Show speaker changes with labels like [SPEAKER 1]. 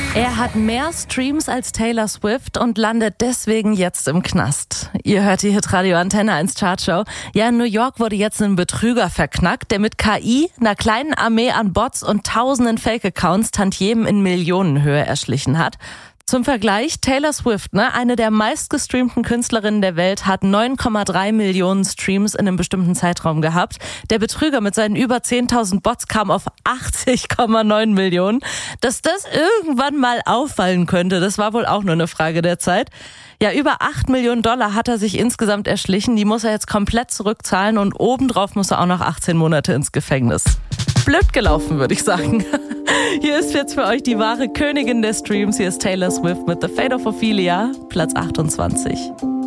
[SPEAKER 1] Er hat mehr Streams als Taylor Swift und landet deswegen jetzt im Knast. Ihr hört die Hitradio Antenne 1 Chartshow. Ja, in New York wurde jetzt ein Betrüger verknackt, der mit KI, einer kleinen Armee an Bots und tausenden Fake-Accounts Tantiemen in Millionenhöhe erschlichen hat. Zum Vergleich, Taylor Swift, eine der meistgestreamten Künstlerinnen der Welt, hat 9,3 Millionen Streams in einem bestimmten Zeitraum gehabt. Der Betrüger mit seinen über 10.000 Bots kam auf 80,9 Millionen. Dass das irgendwann mal auffallen könnte, das war wohl auch nur eine Frage der Zeit. Ja, über 8 Millionen Dollar hat er sich insgesamt erschlichen. Die muss er jetzt komplett zurückzahlen und obendrauf muss er auch noch 18 Monate ins Gefängnis. Blöd gelaufen, würde ich sagen. Hier ist jetzt für euch die wahre Königin der Streams. Hier ist Taylor Swift mit The Fate of Ophelia, Platz 28.